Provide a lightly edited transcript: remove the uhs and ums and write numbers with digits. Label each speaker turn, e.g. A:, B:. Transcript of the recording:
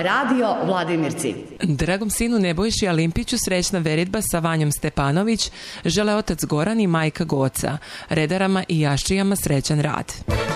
A: Radio Vladimirci.
B: Dragom sinu Nebojši Alimpiću srećna veritba sa Vanjom Stepanović žele otac Goran i majka Goca, redarama i jaščijama srećan rad.